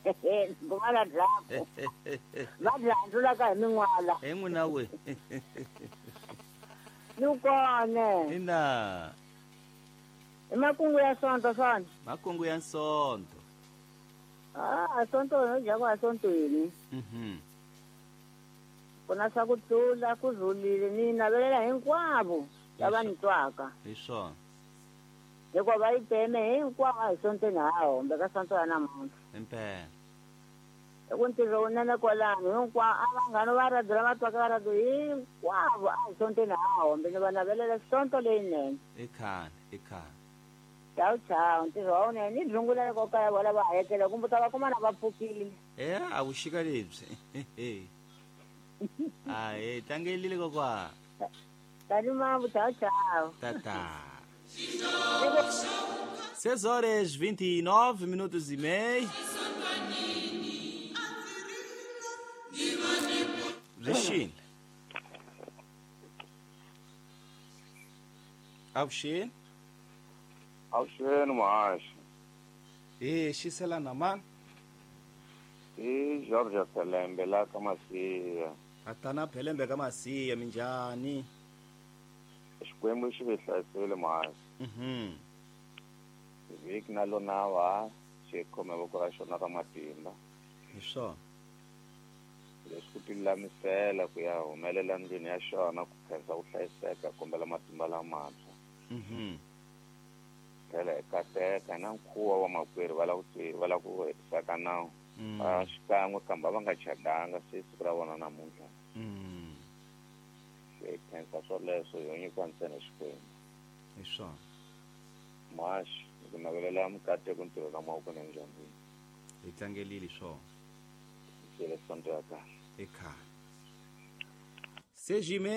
ngumala dlapo vadlandlula ka hi min'wala n'wina we lukone ina i makungu ya sonto swona makungu ya nsonto sonto no dya ku ya sontweni ku na swa ku tlula ku rhulile ni navelela hinkwavo lava ni twaka hi swona hikuva va yi peme hinkwavo hi sontweni ha hombe ka sonto ya namuntlha impela i ku ntirho wunene kwalano hinkwavo a vanghano va radyo va twaka radyo hinkwavo a hi sontweni ha hombe ni va navelela sonto leyinene ikhani chawu ntirho wa wunene ni dzungulele ko kaya vola va hayekele kumbe ta va kuma na va pfukile a vuxika lebyi tlangelile kokwa tani mavu chawu tata 6h29 Rishini Avuxeni Avuxeni mahaxi xiselana mani i George Pelembe la ka Masiya atana Pelembe ka Masiya minjhani Xikwembu xi vi hlayisile mahaxi vhiki na lona va xi khome voko ra xona ra matimba hi swona leswi ku tilulamisela ku ya humelela ndlwini ya xona ku khensa ku hlayiseka kombela matimba lamantshwa phela hi kateka na nkhuwa wa makwerhu va lava ku hetisaka nawu a xikan'we kambe va nga chadanga se siku ra vona namuntlha hi khensa swoleswo hi nyikiwa ntsena Xikwembu hi swona mahaxi ku navelela mukateko ntirho na mavokweni endyangwini hi tlangelile swona sele sonto ya kahle ekhaya sejime